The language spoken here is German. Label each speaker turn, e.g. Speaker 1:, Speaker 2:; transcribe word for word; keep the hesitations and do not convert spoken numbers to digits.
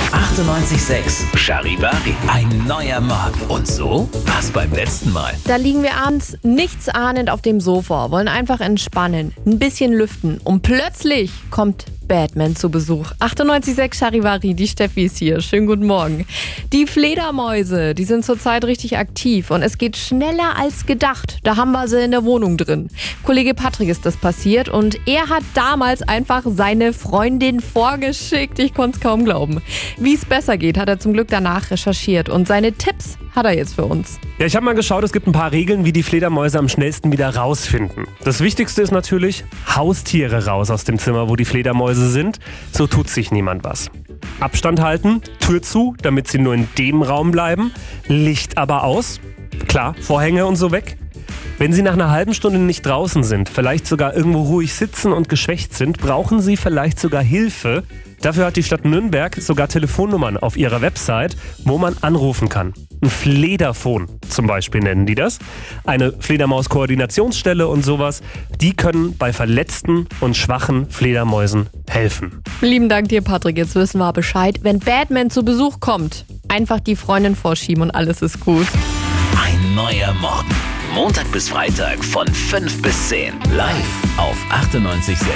Speaker 1: achtundneunzig Komma sechs Charivari. Ein neuer Morgen. Und so war's beim letzten Mal.
Speaker 2: Da liegen wir abends nichtsahnend auf dem Sofa, wollen einfach entspannen, ein bisschen lüften und plötzlich kommt Batman zu Besuch. achtundneunzig Komma sechs Charivari, die Steffi ist hier. Schönen guten Morgen. Die Fledermäuse, die sind zurzeit richtig aktiv und es geht schneller als gedacht. Da haben wir sie in der Wohnung drin. Kollege Patrick ist das passiert und er hat damals einfach seine Freundin vorgeschickt. Ich konnte es kaum glauben. Wie es besser geht, hat er zum Glück danach recherchiert und seine Tipps hat er jetzt für uns.
Speaker 3: Ja, ich habe mal geschaut, es gibt ein paar Regeln, wie die Fledermäuse am schnellsten wieder rausfinden. Das Wichtigste ist natürlich, Haustiere raus aus dem Zimmer, wo die Fledermäuse sind. So tut sich niemand was. Abstand halten, Tür zu, damit sie nur in dem Raum bleiben. Licht aber aus. Klar, Vorhänge und so weg. Wenn Sie nach einer halben Stunde nicht draußen sind, vielleicht sogar irgendwo ruhig sitzen und geschwächt sind, brauchen Sie vielleicht sogar Hilfe. Dafür hat die Stadt Nürnberg sogar Telefonnummern auf ihrer Website, wo man anrufen kann. Ein Flederphon zum Beispiel nennen die das. Eine Fledermaus-Koordinationsstelle und sowas. Die können bei verletzten und schwachen Fledermäusen helfen.
Speaker 2: Lieben Dank dir, Patrick. Jetzt wissen wir Bescheid. Wenn Batman zu Besuch kommt, einfach die Freundin vorschieben und alles ist gut.
Speaker 1: Ein neuer Morgen. Montag bis Freitag von fünf bis zehn. Live auf achtundneunzig Komma sechs